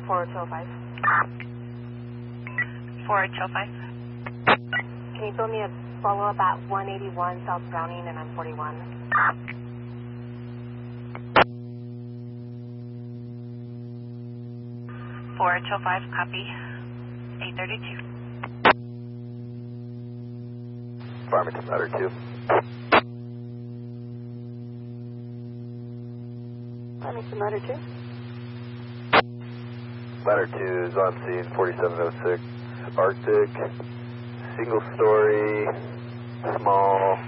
4205. 4205. Can you throw me a follow-up at 181 South Browning and I'm 41? 4205, copy. 832. Farmington, ladder 2. Farmington, ladder 2. Ladder 2 is on scene, 4706, Arctic, single story, small.